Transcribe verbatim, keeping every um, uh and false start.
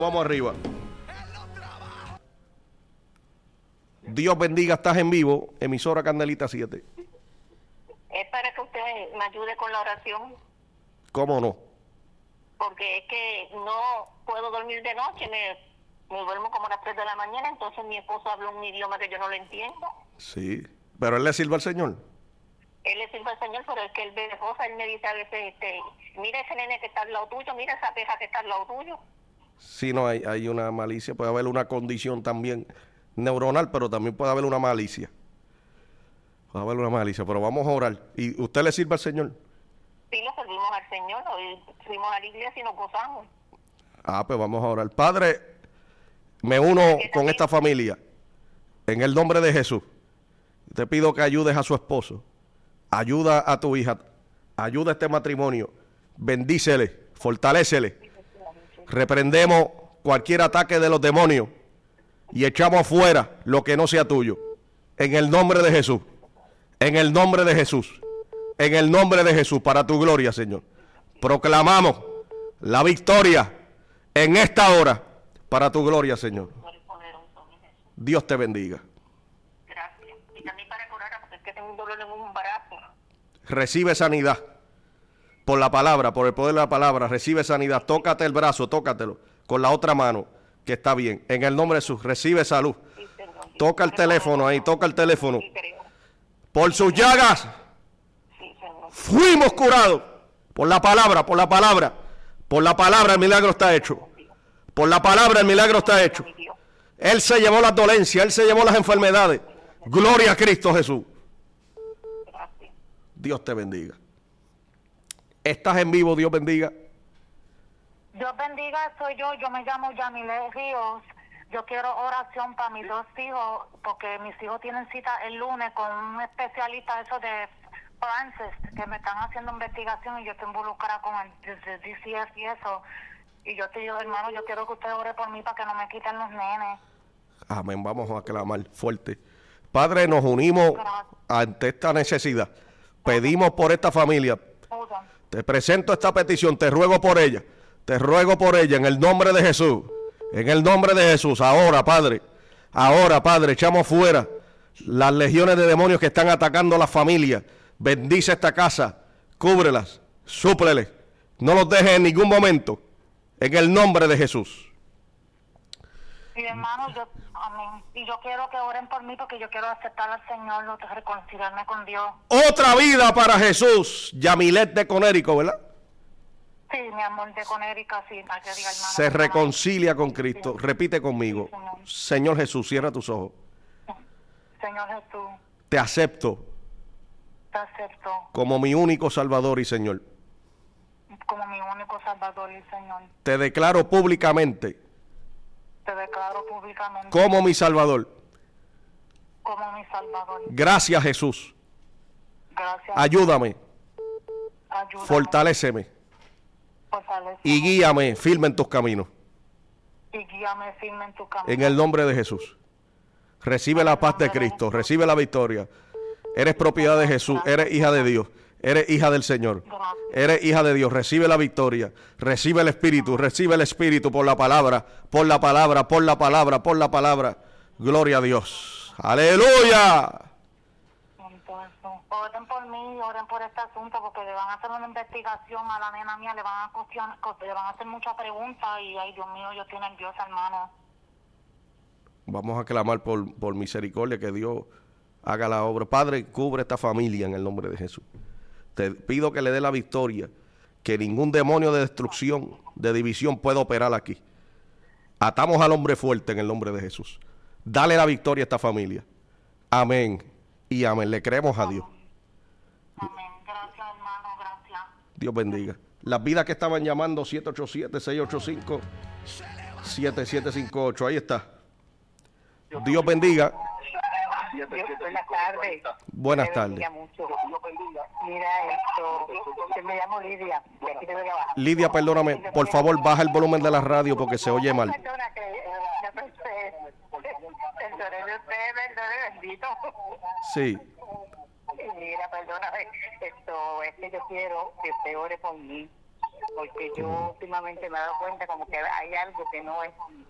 Vamos arriba. Dios bendiga, estás en vivo, emisora Candelita siete. Es para que usted me ayude con la oración, ¿Cómo no? porque es que no puedo dormir de noche, me, me duermo como a las tres de la mañana, entonces mi esposo habla un idioma que yo no lo entiendo. Sí, pero él le sirve al Señor. Él le sirve al Señor, pero es que él ve cosas, él me dice a veces, este, mira ese nene que está al lado tuyo, mira esa peja que está al lado tuyo. Sí, no, hay, hay una malicia, puede haber una condición también neuronal, pero también puede haber una malicia. Puede haber una malicia, pero vamos a orar. ¿Y usted le sirve al Señor? Sí, le servimos al Señor, hoy fuimos a la iglesia y nos gozamos. Ah, pues vamos a orar. Padre, me uno con esta familia en el nombre de Jesús. Te pido que ayudes a su esposo, ayuda a tu hija, ayuda a este matrimonio, bendícele, fortalécele. Reprendemos cualquier ataque de los demonios y echamos fuera lo que no sea tuyo. En el nombre de Jesús, en el nombre de Jesús, en el nombre de Jesús, para tu gloria, Señor. Proclamamos la victoria en esta hora, para tu gloria, Señor. Dios te bendiga. Gracias. Y también para curar, porque es que tengo un dolor en un brazo. Recibe sanidad por la palabra, por el poder de la palabra. Recibe sanidad. Tócate el brazo, tócatelo con la otra mano, que está bien. En el nombre de Jesús, recibe salud. Sí, Señor. Toca el teléfono ahí, toca el teléfono. Por sus llagas Sí, Señor. fuimos curados. Por la palabra, por la palabra. Por la palabra el milagro está hecho. Por la palabra el milagro está hecho. Él se llevó las dolencias, Él se llevó las enfermedades. Gloria a Cristo Jesús. Gracias. Dios te bendiga. Estás en vivo, Dios bendiga. Dios bendiga, soy yo, yo me llamo Yamile Ríos. Yo quiero oración para mis dos hijos, porque mis hijos tienen cita el lunes con un especialista eso de forensics, que me están haciendo investigación y yo estoy involucrada con el D C F y eso. Y yo te digo, hermano, yo quiero que usted ore por mí para que no me quiten los nenes. Amén, vamos a clamar fuerte. Padre, nos unimos ante esta necesidad. Pedimos por esta familia. Te presento esta petición, te ruego por ella. Te ruego por ella en el nombre de Jesús. En el nombre de Jesús. Ahora, Padre. Ahora, Padre, echamos fuera las legiones de demonios que están atacando a las familias. Bendice esta casa. Cúbrelas. Súpleles. No los dejes en ningún momento. En el nombre de Jesús. Y hermano, yo, amén. Y yo quiero que oren por mí porque yo quiero aceptar al Señor, no reconciliarme con Dios. Otra vida para Jesús. Yamilet de Conérico, ¿verdad? Sí, mi amor, de Conérica, sí, para que diga, hermano. Se reconcilia con Cristo. Repite conmigo. Señor Jesús, cierra tus ojos. Señor Jesús, Te acepto te acepto como mi único Salvador y Señor. como mi único Salvador y Señor. Te declaro públicamente Te declaro públicamente como mi Salvador. como mi Salvador. Gracias, Jesús. Gracias. Ayúdame, Ayúdame, fortaléceme fortaléceme, y guíame firme en tus caminos. y guíame firme en tu camino. En el nombre de Jesús. Recibe la paz de Cristo, recibe la victoria. Eres propiedad de Jesús, eres hija de Dios, eres hija del Señor. Eres hija de Dios, recibe la victoria, recibe el Espíritu, recibe el Espíritu por la palabra, por la palabra, por la palabra, por la palabra. Gloria a Dios. Aleluya. Entonces, oren por mí, oren por este asunto, porque le van a hacer una investigación a la nena mía, le van a cuestionar, le van a hacer muchas preguntas y, ay, Dios mío, yo estoy nerviosa, hermano. Vamos a clamar por, por misericordia, que Dios haga la obra. Padre, cubre esta familia en el nombre de Jesús. Te pido que le dé la victoria, que ningún demonio de destrucción, de división pueda operar aquí. Atamos al hombre fuerte en el nombre de Jesús. Dale la victoria a esta familia. Amén y amén. Le creemos a Dios. Amén. Gracias, hermano, gracias. Dios bendiga. Las vidas que estaban llamando siete ocho siete, seis ocho cinco, siete siete cinco ocho. Ahí está. Dios bendiga. Buenas tardes. Buenas Me tardes. bendiga mucho. Mira esto, yo me llamo Lidia, de aquí de Vega Baja. Lidia, perdóname, por favor, baja el volumen de la radio porque se oye mal. Perdona que eh, no pensé. Perdone de usted, perdone, bendito. Sí. Mira, perdóname, esto es que yo quiero que usted ore por mí. porque yo últimamente me he dado cuenta como que hay algo que no es